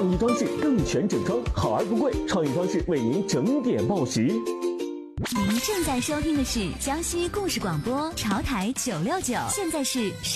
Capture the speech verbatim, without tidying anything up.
创意装饰更全整装，好而不贵。创意装饰为您整点报时。 您正在收听的是江西故事广播潮台九六九，现在是。